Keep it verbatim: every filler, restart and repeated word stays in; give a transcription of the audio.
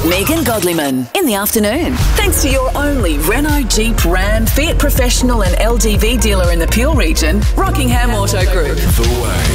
Megan Godliman in the afternoon. Thanks to your only Renault, Jeep, Ram, Fiat Professional and L D V dealer in the Peel region, Rockingham Auto Group. The Way.